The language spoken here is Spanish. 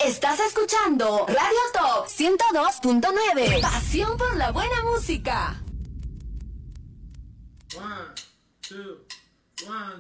Estás escuchando Radio Top 102.9. Pasión por la buena música. 1, 2, 1.